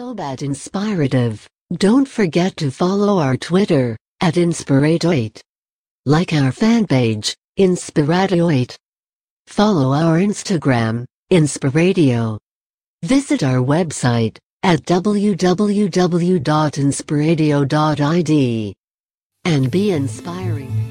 @Inspirative. Don't forget to follow our Twitter, @Inspirato8. Like our fan page, Inspirato8. Follow our Instagram, Inspiradio. Visit our website, at www.inspiradio.id. And be inspiring.